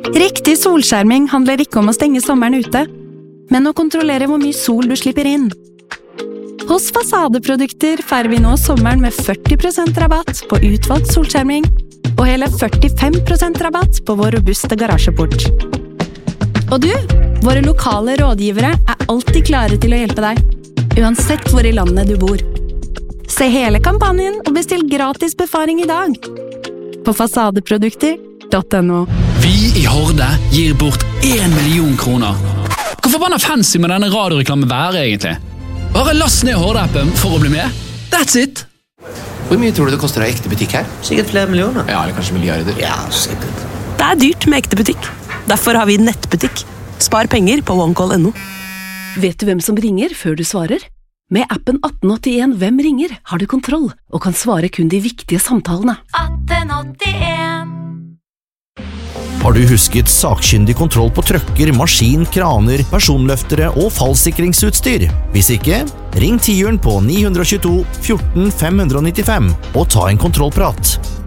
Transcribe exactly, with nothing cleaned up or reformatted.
Riktig solskjerming handler ikke om å stenge sommeren ute, men å kontrollere hvor mye sol du slipper inn. Hos Fasadeprodukter feirer vi nå sommeren med førti prosent rabatt på utvalgt solskjerming, og hele førtifem prosent rabatt på vår robuste garasjeport. Og du, våre lokale rådgivere er alltid klare til å hjelpe deg, uansett hvor i landet du bor. Se hele kampanjen og bestill gratis befaring i dag på fasadeprodukter punktum no. Vi i Horde gir bort en million kroner. Hvor forbanna fancy med denne radioreklamen være egentlig? Bare last ned Horde-appen for å bli med. That's it! Hvor mye tror du det koster å ha ekte butikk her? Sikkert flere millioner. Ja, eller kanskje milliarder. Ja, sikkert. Det er dyrt med ekte butikk. Derfor har vi nettbutikk. Spar penger på onecall punktum no. Vet du hvem som ringer før du svarer? Med appen atten åttien Hvem ringer har du kontroll og kan svare kun de viktige samtalene. atten åttien Har du husket sakkyndig kontroll på trøkker, maskin, kraner, personløftere og fallsikringsutstyr? Hvis ikke, ring tiuren på ni to to fjorten fem nittifem og ta en kontrollprat.